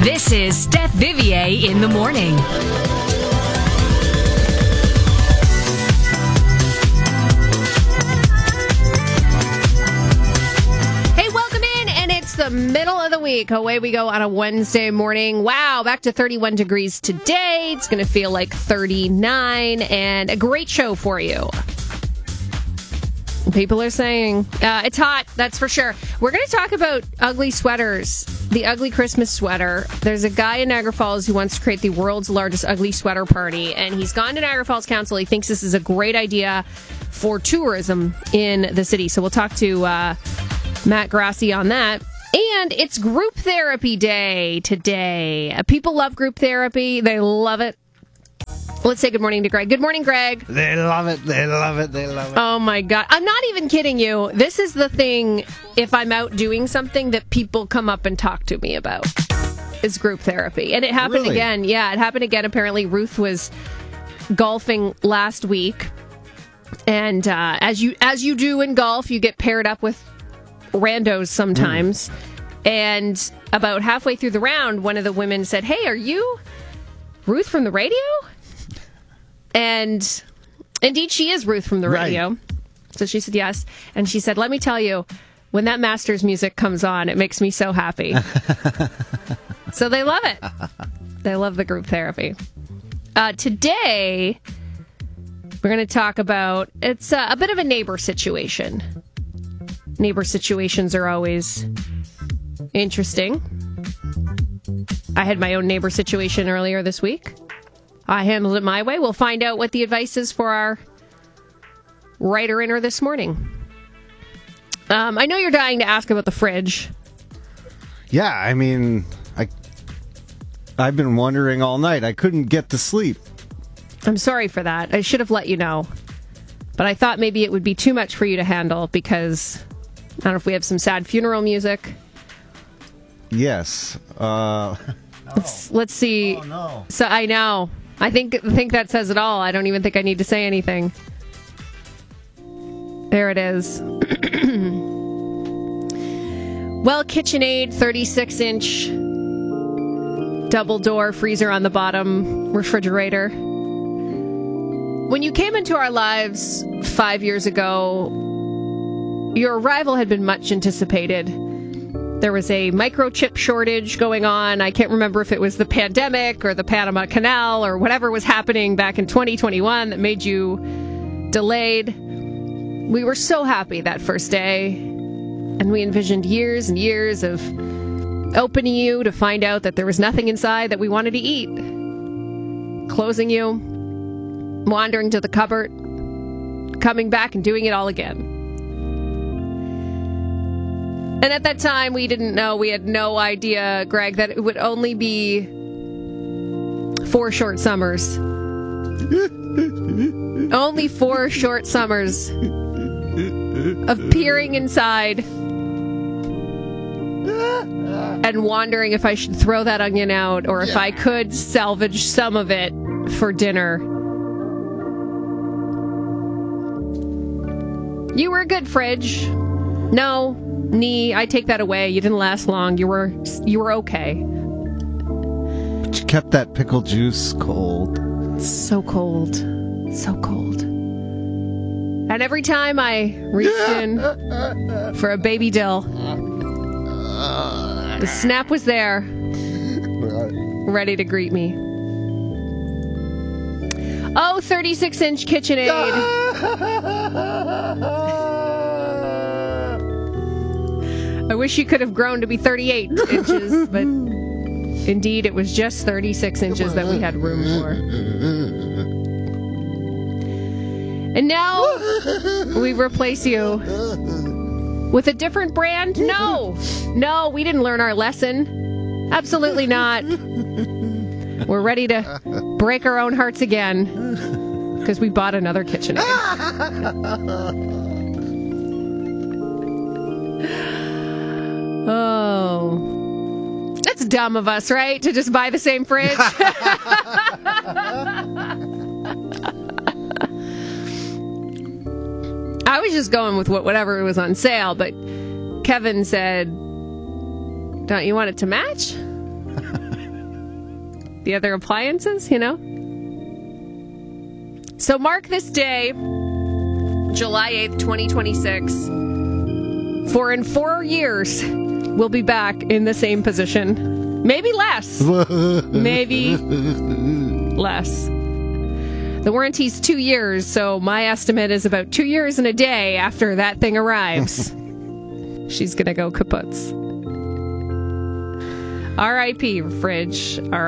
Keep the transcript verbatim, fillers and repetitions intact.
This is Steph Vivier in the morning. Hey, welcome in, and it's the middle of the week. Away we go on a Wednesday morning. Wow, back to thirty-one degrees today. It's going to feel like thirty-nine, and a great show for you. People are saying uh, it's hot, that's for sure. We're going to talk about ugly sweaters, the ugly Christmas sweater. There's a guy in Niagara Falls who wants to create the world's largest ugly sweater party, and he's gone to Niagara Falls Council. He thinks this is a great idea for tourism in the city. So we'll talk to uh, Matt Grassi on that. And it's group therapy day today. Uh, people love group therapy. They love it. Let's say good morning to Greg. Good morning, Greg. They love it. They love it. They love it. Oh, my God. I'm not even kidding you. This is the thing, if I'm out doing something, that people come up and talk to me about, is group therapy. And it happened Really? again. Yeah, it happened again. Apparently, Ruth was golfing last week. And uh, as you as you do in golf, you get paired up with randos sometimes. Mm. And about halfway through the round, one of the women said, "Hey, are you Ruth from the radio?" And indeed, she is Ruth from the radio. Right. So she said yes. And she said, "Let me tell you, when that Masters music comes on, it makes me so happy." So they love it. They love the group therapy. Uh, today, we're going to talk about, it's uh, a bit of a neighbor situation. Neighbor situations are always interesting. I had my own neighbor situation earlier this week. I handled it my way. We'll find out what the advice is for our writer-inner this morning. Um, I know you're dying to ask about the fridge. Yeah, I mean, I, I've been wondering all night. I couldn't get to sleep. I'm sorry for that. I should have let you know. But I thought maybe it would be too much for you to handle because, I don't know if we have some sad funeral music. Yes. Uh, let's, let's see. Oh, no. So I know. I think think that says it all. I don't even think I need to say anything. There it is. Well, KitchenAid, thirty-six inch double door freezer on the bottom, refrigerator. When you came into our lives five years ago, your arrival had been much anticipated. There was a microchip shortage going on. I can't remember if it was the pandemic or the Panama Canal or whatever was happening back in twenty twenty-one that made you delayed. We were so happy that first day, and we envisioned years and years of opening you to find out that there was nothing inside that we wanted to eat. Closing you, wandering to the cupboard, coming back and doing it all again. And at that time, we didn't know, we had no idea, Greg, that it would only be four short summers. Only four short summers of peering inside and wondering if I should throw that onion out or if yeah. I could salvage some of it for dinner. You were a good fridge. No. Knee, I take that away. You didn't last long. You were you were okay. But you kept that pickle juice cold. So cold. So cold. And every time I reached in for a baby dill, the snap was there, ready to greet me. Oh, thirty-six inch KitchenAid. I wish you could have grown to be thirty-eight inches, but indeed it was just thirty-six inches that we had room for. And now we replace you with a different brand? No. No, we didn't learn our lesson. Absolutely not. We're ready to break our own hearts again because we bought another KitchenAid. Oh, that's dumb of us, right? To just buy the same fridge. I was just going with what, whatever was on sale, but Kevin said, "Don't you want it to match?" the other appliances, you know? So mark this day, July eighth, twenty twenty-six. For in four years, we'll be back in the same position. Maybe less. Maybe less. The warranty's two years, so my estimate is about two years and a day after that thing arrives. She's going to go kaputs. R I P fridge.